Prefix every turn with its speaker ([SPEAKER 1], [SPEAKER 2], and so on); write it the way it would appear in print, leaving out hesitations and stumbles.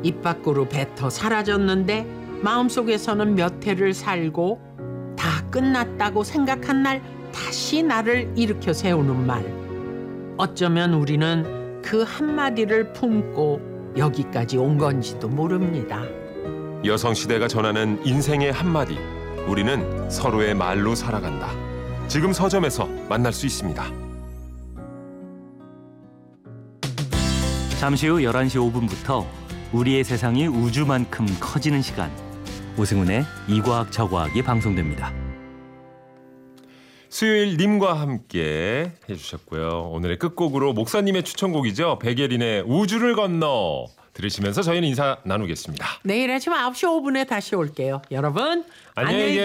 [SPEAKER 1] 입 밖으로 뱉어 사라졌는데 마음속에서는 몇 해를 살고 다 끝났다고 생각한 날 다시 나를 일으켜 세우는 말. 어쩌면 우리는 그 한마디를 품고 여기까지 온 건지도 모릅니다.
[SPEAKER 2] 여성시대가 전하는 인생의 한마디. 우리는 서로의 말로 살아간다. 지금 서점에서 만날 수 있습니다.
[SPEAKER 3] 잠시 후 11시 5분부터 우리의 세상이 우주만큼 커지는 시간. 오승훈의 이과학 저과학이 방송됩니다.
[SPEAKER 2] 수요일 님과 함께 해주셨고요. 오늘의 끝곡으로 목사님의 추천곡이죠. 백예린의 우주를 건너 들으시면서 저희는 인사 나누겠습니다.
[SPEAKER 1] 내일 아침 9시 5분에 다시 올게요. 여러분
[SPEAKER 2] 안녕히